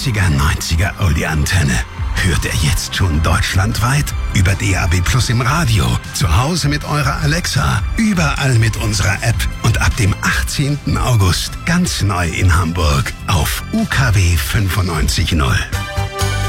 80er, 90er Oldie-Antenne. Hört ihr jetzt schon deutschlandweit? Über DAB+ im Radio, zu Hause mit eurer Alexa, überall mit unserer App und ab dem 18. August ganz neu in Hamburg auf UKW 95.0.